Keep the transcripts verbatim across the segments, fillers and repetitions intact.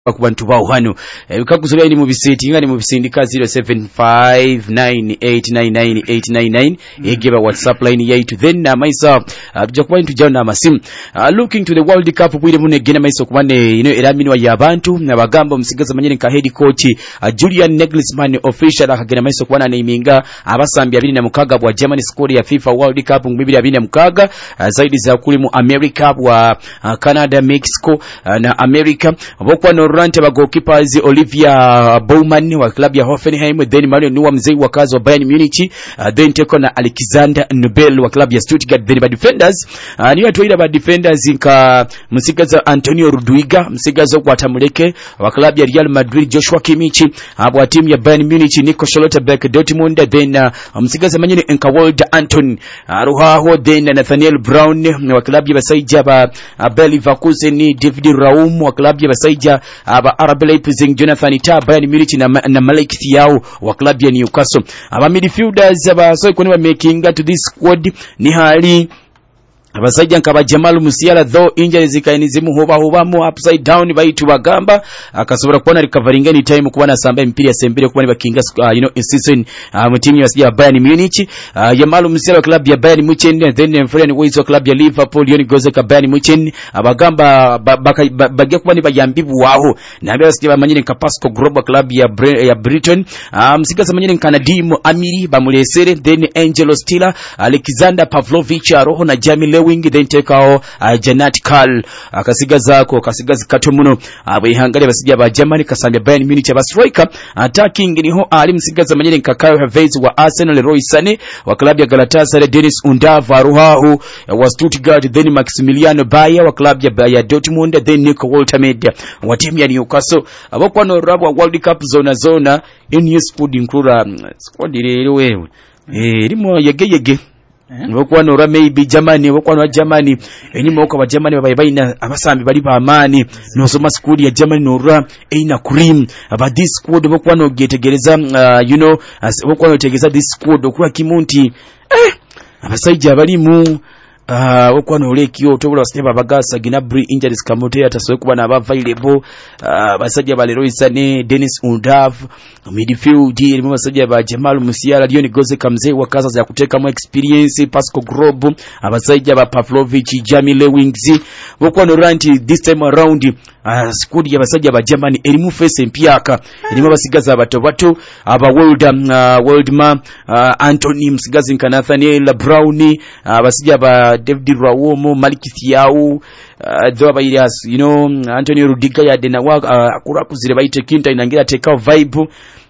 ku bantu bawo hano bikakuzulwa ni mu bisiti ngani mu bisindika zero seven five nine eight nine nine eight nine nine egeba WhatsApp line yaitu then na myself tujja kuba ntujja na masimu looking to the World Cup bwire mune gena maiso kubane ino eraminwa y'abantu nabagamba omusigaza manyene ka head coach Julian Nagelsmann official akagena maiso kubana naiminga abasambi abiri na mukaga bwa Germany squad ya FIFA World Cup mu bibiri abiri na mukaga zaidi za kuli mu America bwa Canada, Mexico na America bokwa Rante ba goalkeepers Olivia Bowman wa club ya Hoffenheim, then Manuel Neuer mzee wa kazi wa Bayern Munich, uh, then teko na Alexander Nobel wa club ya Stuttgart. Then ba defenders uh, niyo tuida ba defenders nka msigaza Antonio Rudiger, msigaza kwa Tamuleke wa club ya Real Madrid, Joshua Kimmich wa timu ya Bayern Munich, Nico Schlotterbeck Dortmund, then uh, msigaza manyine nka Wolde Anton uh, Ruhaho, then uh, Nathaniel Brown wa club ya Basaija ba uh, Bayer Leverkusen, David Raum wa club ya Basaija aba R B Leipzig, Jonathan Tah Bayern Munich na, na Malik Thiaw wa club ya Newcastle. Aba midfielders aba so ikoni ba making to this squad ni hali abasajja nkaba Jamal Musiala though injuries zikainizimu hoba hoba mu upside down baitu bagamba akasobora kubona recovering any time kubana samba empira ya sembire kubana bakinga uh, you know in season uh, mu timu ya Bayern Munich uh, Jamal Musiala club ya Bayern Munich and then friend ways wa club ya Liverpool yoni goze ka Bayern Munich abagamba bagye kubani bayambibu waho na bya sikya bamanyine nka Pascal Groba club ya Bre, ya Britain uh, msigaza manyine nka Nadim Amiri bamulesere then Angelo Stiller, Alexander Pavlovich Aroho na Jamil wing then take out uh, Janat Kal akasigaza ko kasigaza katomuno abihangale basijja ba Germany kasambya Bayern Munich aba striker attacking niho ali msigaza manyene Kakai Havertz wa Arsenal, Leroy Sané wa club ya Galatasaray, Dennis Undav Ruhahu wa Stuttgart, then Maximiliano Bayer wa club ya, ya Dortmund, then Nico Woltermedia wa timu ya Newcastle. Abakwa no rabo World Cup zona zona in new squad include squad ile wewe eh limo yege yege Wokwa no maybe Germany wokwa no Germany enyuma okwa ba Germany babaye bayina abasambi bali ba amani no soma squad ya Germany no ra eina cream aba this squad wokwa no getegereza uh, you know wokwa no tegeza this squad okwa kimunti eh abasajja bali mu Ah uh, okwa no leki yo tobula steba bagasa ginabri injuries kamote atasoye kuba na available uh, basajja ba Leroy Sané, Dennis Undav midfield ilimu basajja ba Jamal Musiala, Leon Goze kamze wa kaza za kuteka mu experience, Pascal Grob abasajja ba Pavlovich, Jamil Wings okwa no ranti this time around uh, squad ya basajja ba Germany elimu face mpiaka elimu basigaza bato bato aba World uh, Worldman uh, Anthony msigazi nka Nathaniel Brown abasajja uh, ba David Raum, Malik Thiaw uh, though by yes, you know Antonio Rudiger ya dena wa uh, akura kuzire bayite kinta inangira take out vibe.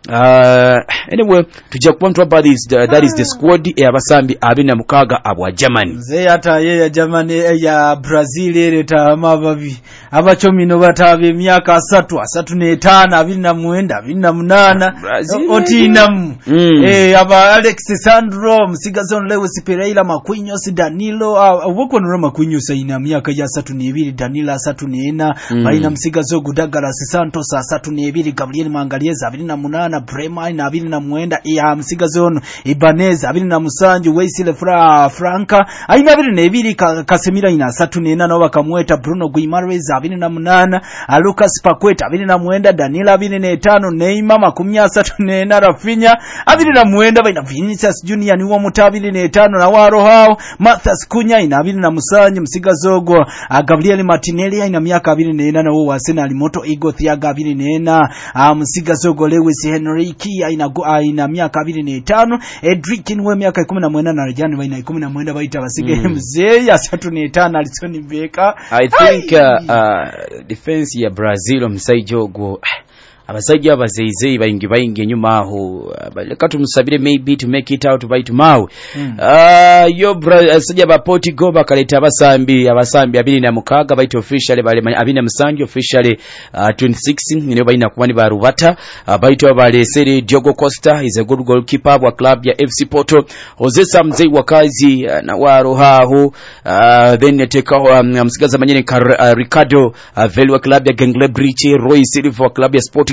Uh, anyway, tujja kubantu about this the, that is the squad ya basambi abina mukaga abwa Germany. Ze ata ye ya Germany ya Brazil leta amababi abachomino batabe myaka asatu asatu ne tano abiri na mwenda abiri na munana otinam mm. eh aba Alex Sandro Msigazon Lewis Pereira Marquinhos Danilo woko uh, no Marquinhos ina myaka ya asatu ne ibiri, Danilo asatu ne ena mm. baina Msigazo Gudagala Santos asatu ne ibiri, Gabriel Mangalieza abiri na munana, Brema ina abiri na mwenda ya Msigazon Ibanez abiri na musanju, Wesley Fra Franca aina abiri na ibiri, Casemiro ina asatu ne ena no bakamweta, Bruno Guimaraes abiri na munana, Lucas Paqueta abiri na mwenda, Danilo abiri na tano, Neymar makumi asatu ne ena, Rafinha abiri na mwenda baina Vinicius Junior ni wa mutabiri ne tano na waro hao, Matheus Cunha ina abiri na musanju, Msigazogo Gabriel Martinelli ina miaka abiri na ena na wa Arsenal, Moto Igo Thiago abiri na ena, Msigazogo Lewis Henrique ina ina miaka abiri na tano, Edric niwe miaka kumi na mwenda na Rejani baina kumi na mwenda baita basige mm. mzee ya asatu ne tano, Alisson Becker. I think uh, uh, defense ya Brazil msaijogo abasajja abazeize bayingi bayingi nyuma aho baleka tumusabire maybe to make it out by tomorrow. mm. uh, yo abasajja ba Portugal bakaleta abasambi abasambi abiri na mukaga baita officially bale abiri na musanju officially uh, twenty-six niyo bayina kubani ba Rubata uh, baita bale Sere Diogo Costa is a good goalkeeper wa club ya F C Porto, Jose Samzei wakazi uh, na waro haho uh, then take um, msigaza manyene uh, Ricardo uh, Velo wa club ya Gengle Bridge, Roy Silva wa club ya Sporting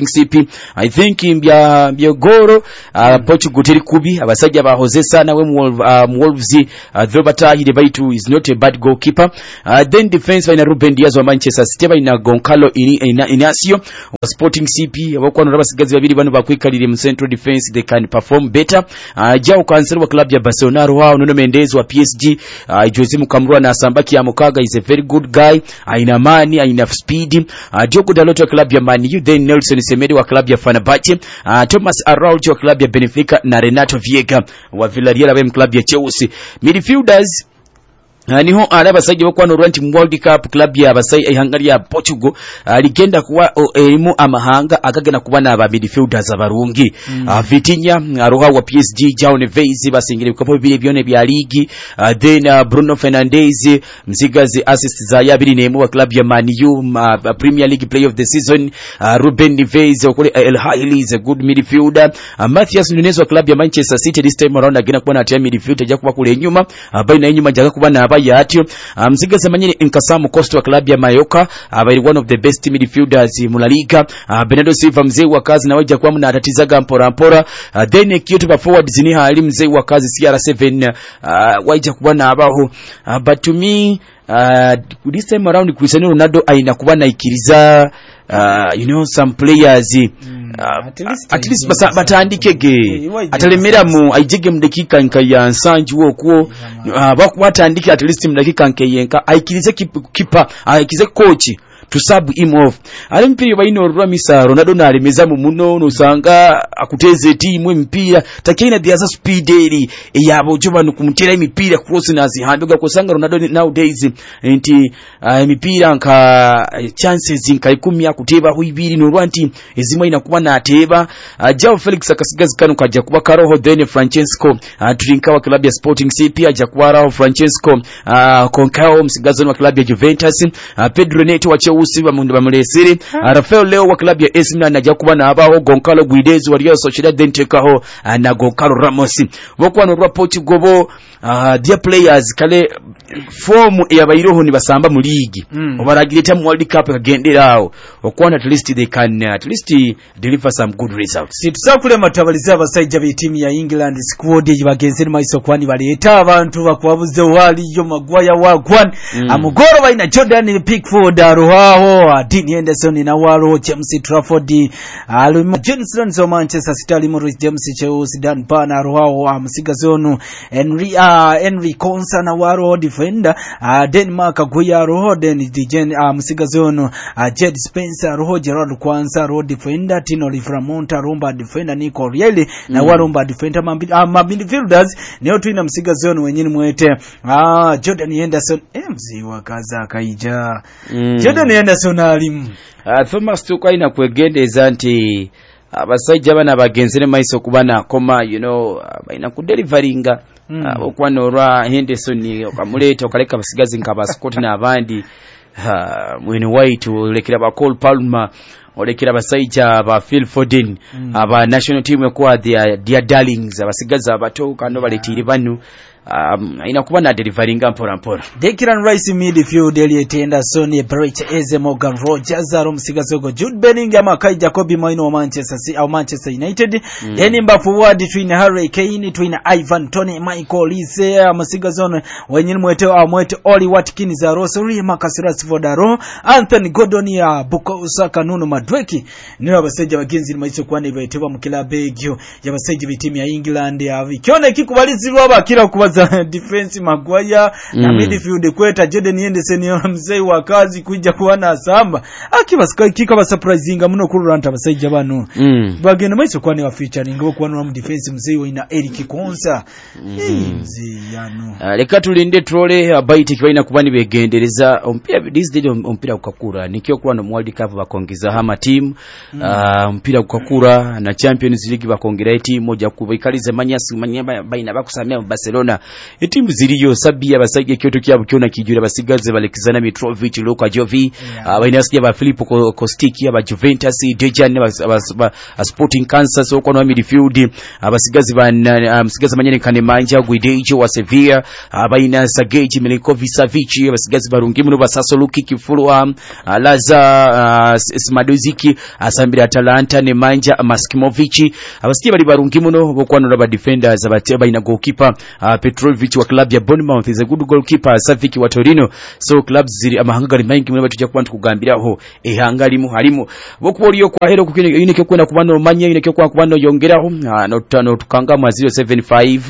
C P. I think mbya byogoro uh, Portugal teri kubi abasajja bahoze sana we mu uh, Wolves uh, Drobatahide baitu is not a bad goalkeeper. Uh, then defense by Ruben Diaz wa Manchester City by na Goncalo Inacio wa Sporting C P abakwana rabasigazi babiri bano bakwikalire mu central defense they can perform better. Uh, Jao Cancelo wa club ya Barcelona roho Nuno Mendes wa P S G uh, Jose Mukamrua na Sambaki ya Mukaga is a very good guy aina mani aina speed. uh, Diogo Dalot wa club ya Man U, then Nelson Semedo wa club ya Fenerbahce, uh, Thomas Araujo wa club ya Benfica na Renato Viega wa Villarreal wa club ya Chelsea. Midfielders Uh, niho araba sajja bakwano Rwanda mu World Cup club ya basai ihangari ya Portugal aligenda uh, kuwa elimu uh, amahanga akagena kubana aba midfielders abarungi. mm. uh, Vitinha aroha wa P S G, João Neves basingire bikapo bile byone bya ligi. uh, then uh, Bruno Fernandes mzigazi assist za yabiri nemu wa club ya Man U, uh, Premier League player of the season. uh, Ruben Neves okole uh, El Haili is a good midfielder. uh, Matthias Nunes wa club ya Manchester City this time around agena kubana ati midfielder jakuba kule nyuma uh, baina nyuma jaga kubana yatyo. Mziga semanyine Nkasamu Costa wa club ya Mallorca abari one of the best midfielders mu La Liga. uh, Bernardo Silva mzee wa kazi na waje kwa mna atatizaga mpora mpora. uh, then Kyoto forwards ni hali mzee wa kazi C R seven uh, waje kubana abaho. uh, but to me uh, this time around Cristiano Ronaldo aina kubana ikiriza uh, you know some players mm, uh, at least, at least basa batandike ge atalemera mu ajige mu dakika nka ya nsanju okwo uh, bakwatandike at least mu dakika nke yenka aikirize kipa aikize coach to sub him off. Ali mpira baino Ramisa Ronaldo na alimeza mu muno nosanga akuteze timu mpira takina dia za speed eri yabo joba no kumutera imipira cross na zihambiga kusanga Ronaldo nowadays enti uh, imipira nka uh, chances nka ikumi akuteba huibiri no rwanti ezimo inakuba na ateba. uh, Jao Felix akasigazi kanu kaja kuba karoho then Francesco uh, tulinka wa club ya Sporting C P aja kuwa Francesco uh, Concao msigazi wa club ya Juventus. uh, Pedro Neto wa Chelsea wa mundu bamulesiri. uh, Rafael Leo wa club ya A C Milan aja kuba na abaho Goncalo Guedes wa Real Sociedad then tekaho uh, na Goncalo Ramos bokwa no rwa Portugal bo uh, their players kale form ya bairoho ni basamba mu league. mm. Obaragireta mu World Cup kagenderawo okwana at least they can uh, at least deliver some good results. Situsakule matabaliza abasajja be team ya England squad yibagenzeni maiso kwani baleta abantu bakwabuze wali yo magwaya wa kwan. mm. Amugoro baina Jordan Pickford arohaho Dean Henderson na walo James Trafford alimo Johnson so Manchester City alimo James Chelsea Dan Ban arohaho amsigazono Henry uh, Henry Konsa na walo defender uh, Denmark aguya roho then Dijen amsigazono uh, uh, Jed Spencer roho Gerard Kwanza roho defender Tino Livramonta romba defender Nico Rieli mm. na waromba defender ma midfielders niyo tuina msigazono wenyini mwete ah uh, Jordan Henderson mzi wakaza kaija. mm. Jordan Henderson alimu uh, Thomas Tuchel ina kwegendeza nti abasajja bana bagenzere maiso kubana koma you know baina kudelivaringa. mm. uh, okwano rwa Henderson okamuleta okaleka basigazi nkaba Scott na abandi uh, mwene White olekera ba Cole Palmer olekera basajja ba Phil Foden. mm. aba national team kwa their dear darlings abasigazi abato kano baletiri banu um inakuba na deliveringa mpora mpora. Declan Rice midfield Elliot Henderson Brecht Eze Morgan Rogers aro msigazogo Jude Bellingham Kai Jacobi Maino wa Manchester City au Manchester United. mm. Then mba forward between Harry Kane between Ivan Toney Michael Olise msigazono wenyini mwete wa mwete Oli Watkins za Rosary Marcus Rashford aro Anthony Gordon ya Bukayo Saka Nuno Madueke niyo abaseja bagenzi maiso kwani baiteba mukila begyo yabaseja bitimu ya England ya kione kikubalizirwa abakira kubaza defense Maguire mm. na midfield kweta Jordan Henderson yo mzee wa kazi kuja kuana samba akibasika kikaba surprising muno kururanta basajja bano. mm. bagenda maiso kwani wa featuring ngo kwano mu defense mzee wa ina Eric Konsa. mm. hey, mzee yano uh, leka tulinde trole abaiti kibaina kubani begendereza ompira this day ompira ukakura nikyo kwano mu World Cup bakongeza hama team. mm. uh, mpira ukakura na Champions League bakongera team moja kubikalize manyasi manyaba baina bakusamia Barcelona bana etimu ziriyo Sabia basajja kyoto kyabo kyona kijura basigaze balekizana Mitrovic Luka Jovi abaina sija ba Filippo Kostiki aba Juventus Dejan aba Sporting Kansas okono midfield abasigaze bana abasigaze manyene kane manja Guidejo wa Sevilla abaina Sageji Milinkovic Savic abasigaze barungi muno basaso Luki Kifulwa Laza Smadoziki asambira Atalanta ne manja Maskimovic abasigaze bali barungi muno bokwanura ba defenders abateba ina goalkeeper Petrovic wa club ya Bournemouth is a good goalkeeper Savic wa Torino so clubs ziri amahanga maingi muno batujja kubantu kugambiraho ehanga limu halimu bokuboliyo kwa hero kukine yinike kwenda kubano manya yinike kwa kubano yongeraho no tano tukanga mu zero seven five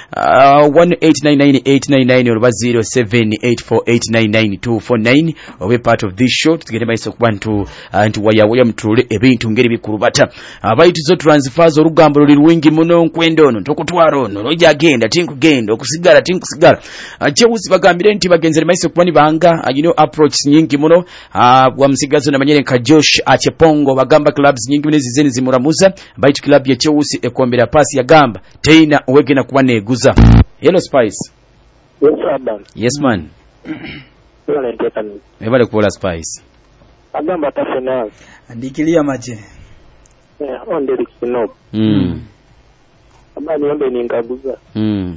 one eight nine nine eight nine nine or zero seven eight four eight nine nine two four nine obe part of this show tugende maiso kubantu antu waya waya mtule ebintu ngeri bikurubata abayitu zo transfers orugambo luli wingi muno nkwendono tokutwaro no loja agenda tinku genda okusigala tinku sigala Chelsea bagambire nti bagenzere maiso kubani banga you know approach nyingi muno wa msigazo na manyere ka Josh Achepongo bagamba clubs nyingi munezi zeni zimuramuza bayitu club ya Chelsea ekombera pasi ya gamba teina uwege na kubane eguza Yellow Spice. Yes, Adam. Yes, man. Wale nteka ni. Ebale kuola Spice. Agamba tafena. Andikilia maje. Yeah, onde likino. Mm. Abani onde ni ngabuza. Mm.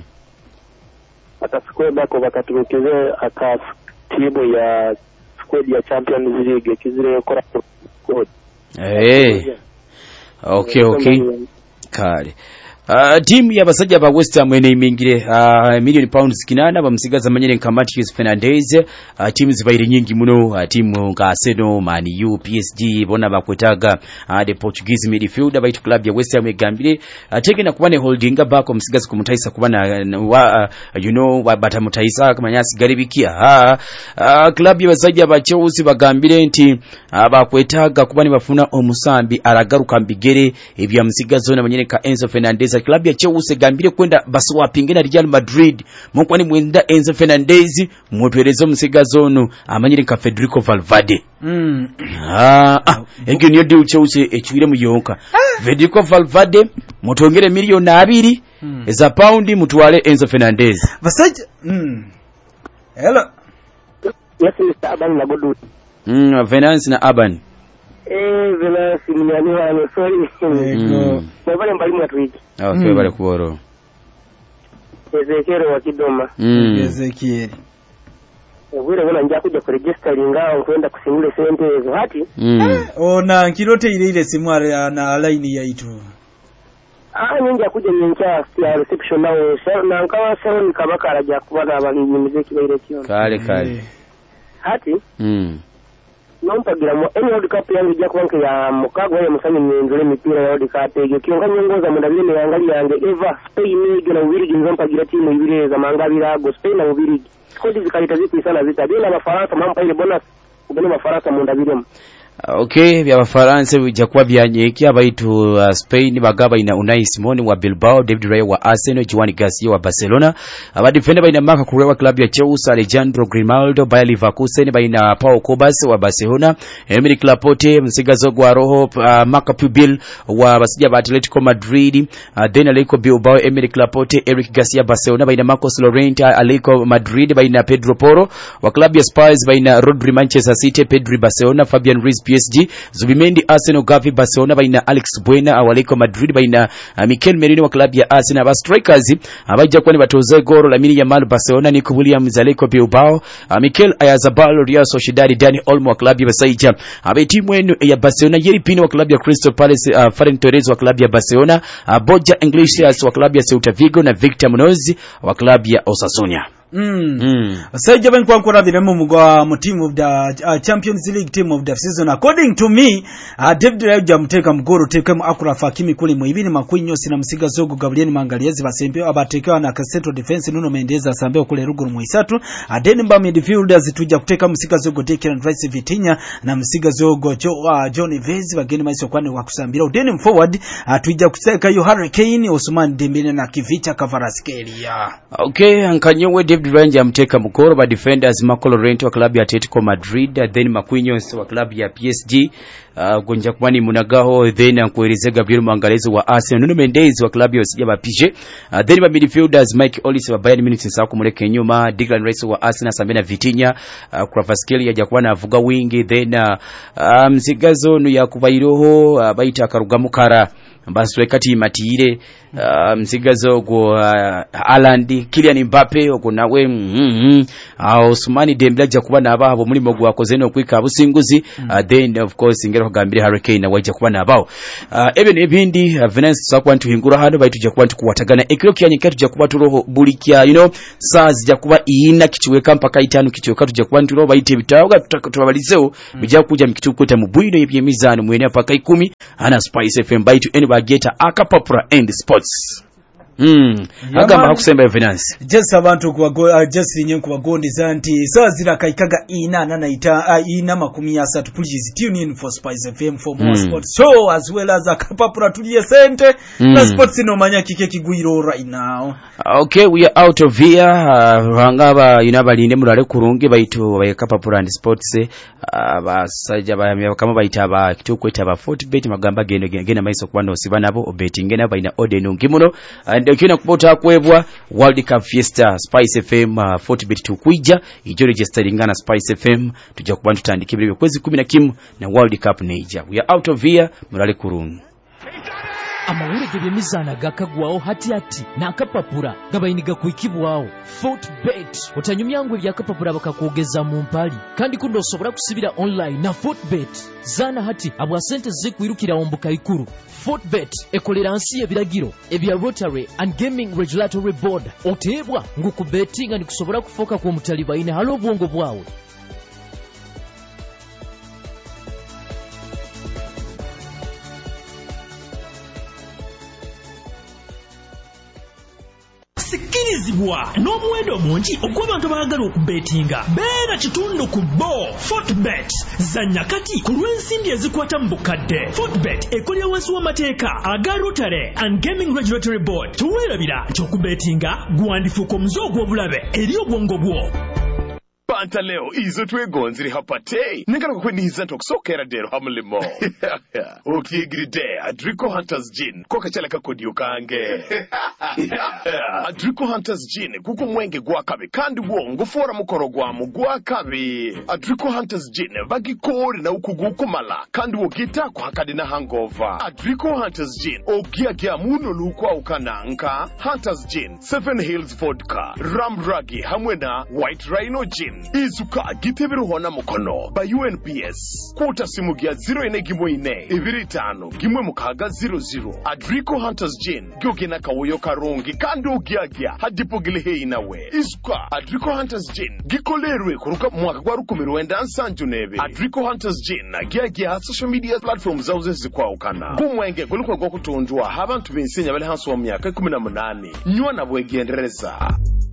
Atasikwe bako bakaturukeze aka timu ya squad ya Champions League kizire kora code. Eh. Okay, okay. Kale. Uh, team ya basajja ba West Ham ene imingire uh, million pounds kinana bamusigaza manyere nka Matheus Fernandes uh, team zibaire nyingi muno uh, timu nka Arsenal, Man U, P S G bona bakwetaga uh, the Portuguese midfielder baitu club ya West Ham egambire uh, teke na kubane holding back omusigaza kumutaisa kubana uh, wa, uh, you know batamutaisa kamanyasi garibikia ha uh, club ya basajja ba Chelsea bagambire nti uh, bakwetaga kubani bafuna omusambi aragaruka mbigere ebya musigazo na manyere ka Enzo Fernandez club ya Chelsea gambire kwenda baswapinge na Real Madrid mukwani mwenda Enzo Fernandez mutwerezo musigazono amanyire ka Federico Valverde mm ah ah ege niyo de Chelsea echuire mu yonka Federico Valverde mutongere milioni abiri mm. eza poundi mutwale Enzo Fernandez basajja mm hello yes Mister Aban na godu mm Venance na Aban eh vela simnyani wa sorry ego bale mbali mwatwiki okay bale kuoro Ezekiel wa Kidoma mm Ezekiel ubwire bona njya kujya ku register ngao kwenda kusimule sente ezo hati mm ona kirote ile ile simu na line ya itu ah ninja kuja nyencha ya reception nawe na nkawa sawa nikabaka araja kubana abalinyi muziki baire kyo kale kale hati mm nompagira mo eni World Cup yangu ija kwanke ya mukago ya musanyi nyenzole mipira ya World Cup ege kionga nyongoza mundabile yangali yange Eva Spain ege na ubirigi nompagira timu ibire za mangabira go Spain na ubirigi kodi zikalita zipi sana zita bila mafaransa mampa ile bonus kubele mafaransa mundabile okay bya bafaransa bijakwa byanyeki abaitu uh, Spain bagaba ina Unai Simone wa Bilbao, David Raya wa Arsenal, Juan Garcia wa Barcelona, abadefender baina Marca Cucurella club ya Chelsea, Alejandro Grimaldo Bayer Leverkusen baina Pau Cobas wa Barcelona, Emerick Laporte msigazo gwa roho uh, Marca Pubil wa basija ba Atletico Madrid, uh, then Atletico Bilbao Emerick Laporte, Eric Garcia Barcelona baina Marcos Llorente, Atletico Madrid baina Pedro Porro wa club ya Spurs baina Rodri Manchester City, Pedri Barcelona, Fabian Ruiz P S G, Zubimendi Arsenal, Gavi Barcelona baina Alex Buena awaleko Madrid baina uh, Mikel Merino wa club ya Arsenal. Ba strikers abaija kwani batoze goro Lamine Yamal Barcelona, Nico Williams Atletico Bilbao, uh, Mikel Oyarzabal Real Sociedad, Dani Olmo wa club ya Basaija, abe timu enu ya Barcelona, Yeri Pino wa club ya Crystal Palace, uh, Ferran Torres wa club ya Barcelona, uh, Borja Iglesias wa club ya Celta Vigo na Victor Munoz wa club ya Osasuna. Mm. Mm. Saija ben kwa nkora biremo mugwa mu team of the uh, Champions League team of the season according to me uh, David Raya muteka mgoro tekemu akura fakimi kuli mu ibini makwinyo sina msiga zogo Gabriel Mangaliezi basembe abatekewa na central defense Nuno Mendes asambe kule ruguru mu isatu adeni mba midfielders tuja kuteka msiga zogo Declan Rice Vitinha na msiga zogo jo, uh, Johnny Vez bageni maiso kwani wakusambira udeni forward uh, tuja kuteka yo Harry Kane Ousmane Dembele na Kivicha Kvaratskhelia. Okay ankanyewe David Ranja mteka mukoro ba defenders Makolo Rento wa klabu ya Atletico Madrid, uh, then Maquinhos wa klabu ya P S G, uh, gonja kwani Munagaho, then Nkueleze Gabriel Mangalezo wa Arsenal, Nuno Mendes wa klabu ya ba P S G, uh, then ba midfielders Mike Olise wa Bayern Munich nsako muleke nyuma, Declan Rice wa Arsenal, Samena Vitinha, uh, Kvaratskhelia jakwana avuga wingi, then uh, uh, msigazo nu ya kubairoho uh, baita Karugamukara baswe kati matire, uh, msigazo go uh, Haaland, Kylian Mbappe ogo nawe mhm ah Ousmane Dembele jakuba nababo muri mogwa kozeno kwika businguzi, uh, then of course ingero kugambira Harry Kane waje kuba nabao, uh, even ebindi uh, Venance sakwa ntuhingura hano baitu jakuba ntukuwatagana ekiro kyanyika tujakuba turoho bulikya you know saz jakuba ina kichiweka mpaka itanu kichiweka tujakuba nturoho baite bitaga tutabalizeho bijya kuja mikitukweta mu bwino y'emizano mwene paka ikumi ana Spice F M baitu eni bageta akapapura and sports. Mm. Agamba hakusemba Venance. Just abantu kuwa uh, just inye kuwa gondi zanti. So zira kaikaga ina nana ita uh, ina makumi ya satu. Please tune in for Spice F M for more mm. sports show as well as akapapura tuliye sente. Mm. Na sports ino manya kike kiguiro right now. Okay, we are out of here. Uh, Rangaba yunabalinde mulale kurungi baitu bakapapura and sports. Uh, basajja ba kama baita ba kitukweta ba Fortbet magamba gendo gena maiso kubanda osibana abo obetinge na baina odeno ngimuno. And ukina kubota kwebwa World Cup Fiesta Spice F M uh, Fortbet tukuija ijo registeringa na Spice F M tujja kubantu tandikibire kwezi kumi na kimu na World Cup neija. We are out of here mulale kurungi. Amawure gebe mizana gakagwaho hati hati na akapapura gabayiniga kuikibwaho Fortbet otanyumyangwe byakapapura bakakogeza mu mpali kandi kundo sobora kusibira online na Fortbet zana hati abwa sente zikwirukira ombuka ikuru. Fortbet ekoleransi ebiragiro ebya Rotary and Gaming Regulatory Board otebwa ngukubetinga ni kusobora kufoka ku mutaliba ine halo bwongo bwawe. Sikirizibwa n'omuwendo mungi ogw'abantu abaagala okubetinga beera kitundu ku bo. Fortbet zanya kati ku lw'ensimbi ezikwata mu bukadde. Fortbet ekolera wansi w'amateeka aga Rotary and Gaming Regulatory Board. Tuweerabira nti okubetinga gwandifuuka omuze ogw'obulabe eri obwongo bwo. Panta leo izo twegonziri hapate ningana kukweniza tokusokera dero hamulimo ukigride Adrico Hunters Gin koka chala kakodi ukange Adrico Hunters Gin kuko mwenge gwakabe kandi wo ngufora mukoro gwamu gwakabe. Adrico Hunters Gin bagikori na ukugukumala kandi wo gita kwa hakadi na hangover. Adrico Hunters Gin ogia gia muno lukwa ukananka. Hunters Gin, Seven Hills Vodka, Ram Ragi hamwe na White Rhino Gin. Izuka gitebero hona mukono ba U N P S kuta simu gya zero ine gimwe ine ibiri tano gimwe mukaga zero zero. Adrico Hunters Gin gyogena kawoyo karungi kandi ugiagia hadipo gilehe inawe. Izuka Adrico Hunters Gin gikolerwe kuruka mwaka kwa rukumi ruenda ansanju nebe. Adrico Hunters Gin giagia social media platforms zauze zikwa ukana kumwenge kulukwa kwa kutunjua habantu binsinya bale hansu wa miaka kumi na munani nyua na bwegendereza.